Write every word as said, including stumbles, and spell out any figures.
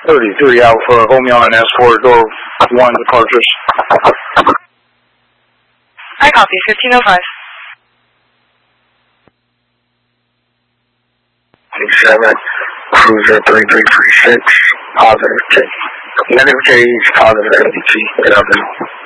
thirty-three Alpha, Romeo and Escort, door one departures. I copy, fifteen oh five. seven, Cruiser three three three six, positive J. Negative J, positive L D T, good afternoon.